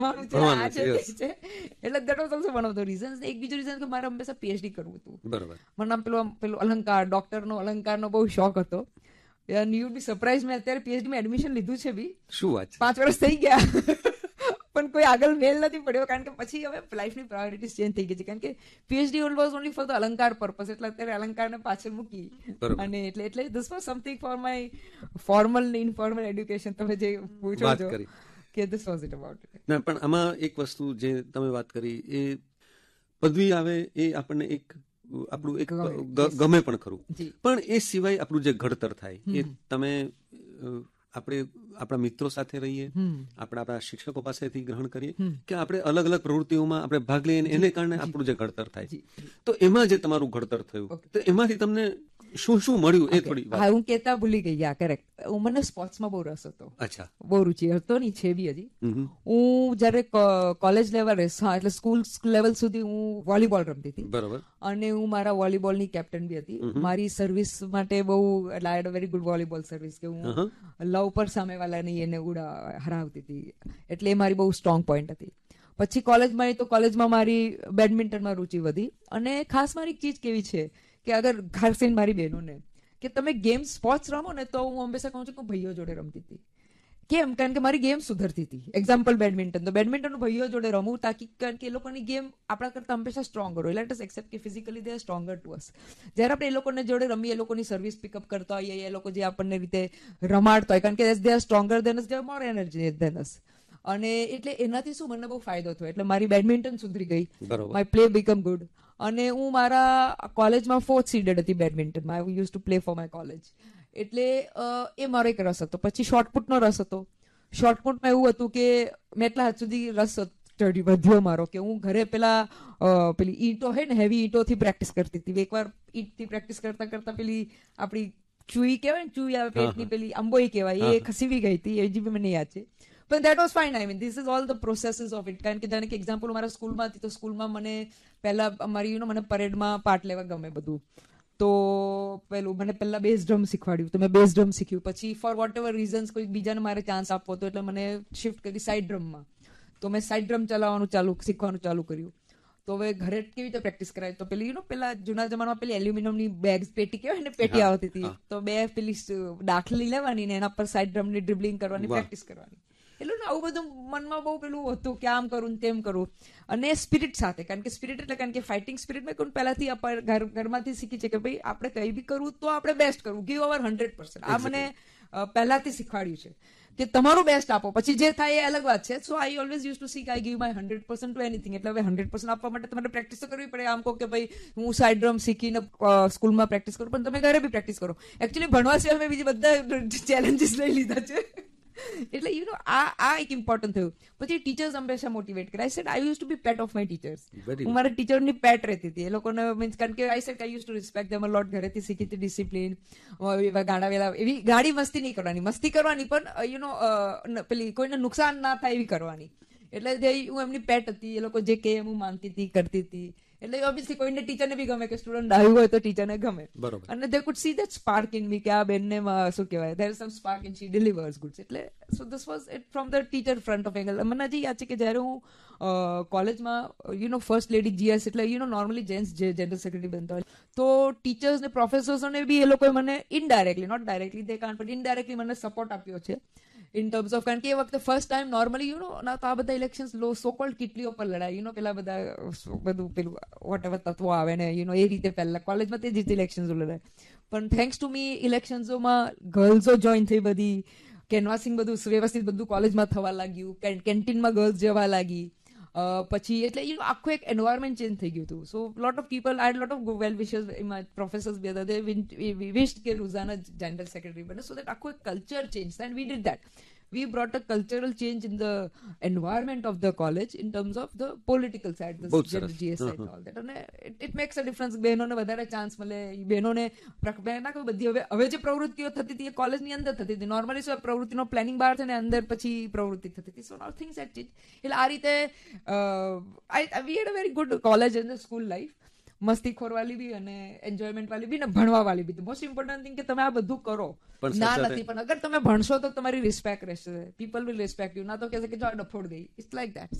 એટલે that was also one of the reasons. એક બીજું રીઝન કે મારે હંમેશા પીએચડી કરવું હતું. મને આમ પેલું અલંકાર, ડોક્ટરનો અલંકારનો બહુ શોખ હતો. યુ વુડ બી સરપ્રાઈઝ, મેં અત્યારે પીએચડી માં એડમિશન લીધું છે બી. શું વાત? 5 વર્ષ થઈ ગયા પણ કોઈ આગળ મેલ નથી પડ્યો, કારણ કે પછી હવે લાઈફની પ્રાયોરિટીઝ ચેન્જ થઈ ગઈ છે. કારણ કે PhD was only for the અલંકાર પર્પઝ, એટલે અત્યારે અલંકારને પાછળ મૂકી. અને એટલે this was something for my formal ને ઇનફોર્મલ એડ્યુકેશન. તમે જે પૂછો છો કે this was it about it. ના, પણ આમાં એક વસ્તુ જે તમે વાત કરી, એ પદવી આવે એ આપણને એક આપણું એક ગમે પણ ખરું, પણ એ સિવાય આપણું જે ઘડતર થાય એ તમે આપણે આપણા મિત્રો સાથે રહીએ, આપણા શિક્ષકો પાસેથી ગ્રહણ કરીએ, કે આપણે અલગ અલગ પ્રવૃત્તિઓમાં આપણે ભાગ લઈએ, એને કારણે આપણું જે ઘડતર થાય, તો એમાં જે તમારું ઘડતર થયું, તો એમાંથી તમને શું શું મળ્યું એ થોડી વાત. હું કેતા ભૂલી ગઈ. કરેક્ટ. મને સ્પોર્ટ્સમાં બહુ રસ હતો. અચ્છા. બહુ રુચિ હતો નહીં, છે બી હજી. હું જયારે કોલેજ લેવલ, એટલે સ્કૂલ લેવલ સુધી હું વોલીબોલ રમતી હતી. બરોબર. અને હું મારા વોલીબોલની કેપ્ટન બી હતી. મારી સર્વિસ માટે બહુ વેરી ગુડ વોલીબોલ સર્વિસ, કે હું લવ પર સામેવાલાની એને હરાવતી હતી, એટલે એ મારી બહુ સ્ટ્રોંગ પોઈન્ટ હતી. પછી કોલેજમાં તો કોલેજમાં મારી બેડમિન્ટનમાં રુચિ વધી. અને ખાસ મારી ચીજ કેવી છે કે અગર ખાસ કરીને મારી બહેનોને કે તમે ગેમ સ્પોર્ટ્સ રમો ને, તો હું હંમેશા કહું છું કે ભાઈઓ જોડે રમતી હતી. કેમ? કારણ કે મારી ગેમ સુધરતી હતી. એક્ઝામ્પલ બેડમિન્ટન, તો બેડમિન્ટન ભાઈઓ જોડે રમું, તાકી કારણ કે એ લોકોની ગેમ આપણા કરતા હંમેશા સ્ટ્રોંગર હોય. લેટ અસ એક્સેપ્ટ કે physically they are stronger two અસ. જ્યારે આપણે એ લોકોને જોડે રમીએ, એ લોકોની સર્વિસ પિકઅપ કરતા હોઈએ, એ લોકો જે આપણને રીતે રમાડતા હોય, કારણ કે they are stronger then us, they are more energy દેન અસ. અને એટલે એનાથી શું મને બહુ ફાયદો થયો. એટલે મારી બેડમિન્ટન સુધરી ગઈ, માય પ્લે બીકમ ગુડ. અને હું મારા કોલેજમાં 4th સીડેડ હતી બેડમિન્ટનમાં. I use to play for my college. એટલે એ મારો એક રસ હતો. પછી શોર્ટપુટનો રસ હતો. શોર્ટપુટમાં એવું હતું કે મેં એટલા હદ સુધી રસ વધ્યો મારો કે હું ઘરે પેલી ઈંટો હોય ને, હેવી ઈંટોથી પ્રેક્ટિસ કરતી હતી. એકવાર ઈંટથી પ્રેક્ટિસ કરતા કરતા પેલી આપણી ચૂઈ કહેવાય ને, ચૂઈ આવે પેટની, પેલી અંબોઈ કહેવાય, એ ખસીવી ગઈ હતી. એ હજી બી મને યાદ છે. પણ that was fine. I mean this is all the processes of it. કારણ કે જાણે કે એક્ઝામ્પલ મારા સ્કૂલમાં હતી, તો સ્કૂલમાં મને પહેલા અમારી મને પરેડમાં પાર્ટ લેવા ગમે બધું. તો પેલું મને પહેલા બેઝ ડ્રમ શીખવાડ્યું, તો મેં બેઝ ડ્રમ શીખ્યું. પછી ફોર વોટ એવર રીઝન્સ કોઈ બીજાને મારે ચાન્સ આપવો હતો, એટલે મને શિફ્ટ કરી સાઇડ ડ્રમમાં. તો મેં સાઇડ ડ્રમ શીખવાનું ચાલુ કર્યું. તો હવે ઘરે કેવી રીતે પ્રેક્ટિસ કરાય, તો પેલી પેલા જૂના જમાનામાં પેલી એલ્યુમિનિયમની બેગ્સ, પેટી કહેવાય ને, પેટી આવતી હતી. તો બે પેલી દાખલી લેવાની ને એના પર સાઇડ ડ્રમની ડ્રિબલિંગ કરવાની, પ્રેક્ટિસ કરવાની. એટલે આવું બધું મનમાં બહુ પેલું હતું કે આમ કરું તેમ કરું. અને સ્પિરિટ સાથે, કારણ કે સ્પિરિટ એટલે કારણ કે ફાઇટિંગ સ્પિરિટ મેં કહું પહેલાથી ઘરમાંથી શીખી છે કે ભાઈ આપણે કંઈ બી કરવું તો આપણે બેસ્ટ કરવું, ગીવ અવર 100%. આ મને પહેલાથી શીખવાડ્યું છે કે તમારું બેસ્ટ આપો, પછી જે થાય એ અલગ વાત છે. સો I always use to C I give my 100% two anything. એટલે હવે 100% આપવા માટે તમારે પ્રેક્ટિસ તો કરવી પડે. આમ કહો કે ભાઈ હું સાઇડ ડ્રમ શીખીને સ્કૂલમાં પ્રેક્ટિસ કરું, પણ તમે ઘરે બી પ્રેક્ટિસ કરો. એકચ્યુઅલી ભણવા સિવાય મેં બીજી બધા ચેલેન્જીસ લઈ લીધા છે. એટલે આ એક ઇમ્પોર્ટન્ટ થયું. પછી ટીચર્સ હંમેશા મોટિવેટ કરે. I said I use to B Pat of my teachers. હું મારા ટીચરની પેટ રહેતી હતી. એ લોકોને મીન્સ કારણ કે I said I use to respect ધેમ અ લોટ. ઘરેથી શીખી હતી ડિસિપ્લિન, એવા ગાડાવેલા, એવી ગાડી મસ્તી નહીં કરવાની, મસ્તી કરવાની પણ પેલી કોઈને નુકસાન ના થાય એવી કરવાની. એટલે હું એમની પેટ હતી. એ લોકો જે કહે હું માનતી હતી, કરતી હતી. એટલે ઓબ્વિયસલી કોઈને ટીચરને બી ગમે કે સ્ટુડન્ટ આવ્યું હોય તો ટીચરને ગમે. અને દે food see that spark in મી, કે આ બેનને શું કહેવાય, there is sum spark in she delivers goods. એટલે so this was it from the teacher front of angle. મને હજી યાદ છે કે જ્યારે હું કોલેજમાં ફર્સ્ટ લેડી જીએસ, એટલે નોર્મલી જેન્ટ્સ જે જનરલ સેક્રેટરી બનતા હોય, તો ટીચર્સ ને પ્રોફેસર્સોને બી એ લોકોએ મને indirectly, not directly they can't, પણ ઇનડાયરેક્ટલી મને સપોર્ટ આપ્યો છે. ઇન ટર્મ્સ ઓફ, કારણ કે એ વખતે ફર્સ્ટ ટાઈમ નોર્મલી તો આ બધા ઇલેક્શન્સ સો કોલ્ડ કિટલીઓ પર લડાય, પેલા બધા બધું પેલું વોટ એવર તત્વો આવે ને એ રીતે પહેલા કોલેજમાં તે જ રીતે ઇલેક્શન્સ લડાય. પણ થેન્ક્સ ટુ મી ઇલેક્શન્સોમાં ગર્લ્સો જોઈન થઈ, બધી કેનવાસિંગ બધું વ્યવસ્થિત બધું કોલેજમાં થવા લાગ્યું, કેન્ટીનમાં ગર્લ્સ જવા લાગી. પછી એટલે આખું એક એન્વાયરમેન્ટ ચેન્જ થઈ ગયું હતું. સો lot of people, I lot of well વિશર્સ, my professors બી હતા, દે વિશ્ડ કે રુઝાના જનરલ સેક્રેટરી બને. સો દેટ આખું એક culture change, and we did that. We brought a cultural change in the environment of the college in terms of the political side, the GS side and all that. And it makes a difference. બહેનોને વધારે chance મળે, બહેનોને બધી હવે જે પ્રવૃત્તિઓ થતી હતી એ કોલેજની અંદર થતી હતી. નોર્મલી શું પ્રવૃત્તિનો પ્લાનિંગ બહાર છે ને અંદર પછી પ્રવૃત્તિ થતી હતી. સો નાઉ થિંગ્સ હેડ ચેન્જ. એટલે આ રીતે વી હેડ a very good college and school life. મસ્તીખોર વાલી બી અને એન્જોયમેન્ટ વાલી બી ને ભણવા વાલી બી. મોસ્ટ ઇમ્પોર્ટન્ટ થિંગ કે તમે આ બધું કરો. ના નથી, પણ અગર તમે ભણશો તો તમારી રિસ્પેક્ટ રહેશે. People will respect you. ના તો કહેશે કે જો ડફોડ ગઈ. It's like that.